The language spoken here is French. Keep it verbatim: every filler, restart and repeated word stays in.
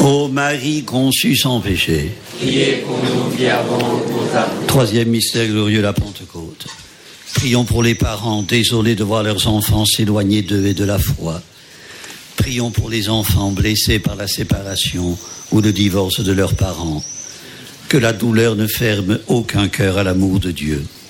Ô Marie conçue sans péché. Priez pour nous qui avons recours à vous. Troisième mystère glorieux, la Pentecôte. Prions pour les parents désolés de voir leurs enfants s'éloigner d'eux et de la foi. Prions pour les enfants blessés par la séparation ou le divorce de leurs parents. Que la douleur ne ferme aucun cœur à l'amour de Dieu.